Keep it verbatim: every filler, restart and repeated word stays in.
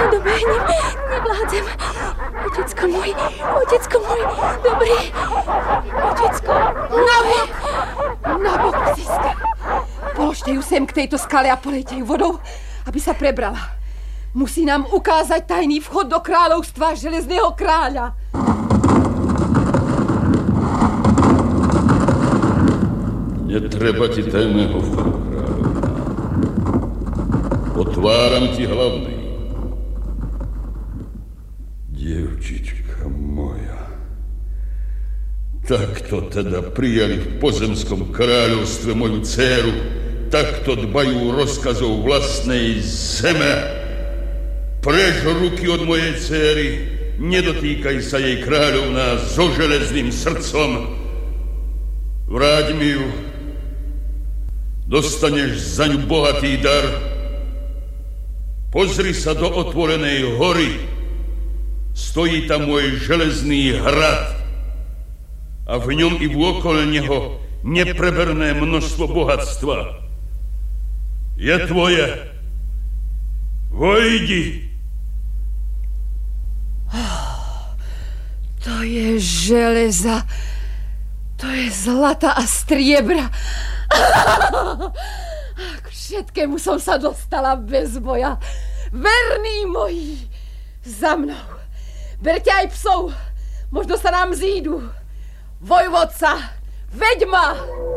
Dobehnem, nevládzem. Otecko môj, otecko môj, dobrý. Otecko. Na bok! Na bok, psiska. Položte ju sem k tejto skale a polejte ju vodou, aby sa prebrala. Musí nám ukázať tajný vchod do kráľovstva železného kráľa. Netreba ti tajného vchodu, kráľovna. Otváram ti hlavný. Dievčička moja. Takto teda prijali v pozemskom kráľovstve moju dcéru. Takto dbajú rozkazov vlastnej zeme. Preč ruky od mojej dcéry. Nedotýkaj sa jej, kráľovná, so železným srdcom. Vráť mi ju. Dostaneš za ňu bohatý dar. Pozri sa do otvorenej hory. Stojí tam môj železný hrad. A v ňom i vôkol neho nepreberné množstvo bohatstva. Je tvoje. Vojdi. To je železa. To je zlata a striebra. K všetkému som sa dostala bez boja. Verní moji, za mnou. Berte aj psov, možno sa nám zídu. Vojvodca, veď ma!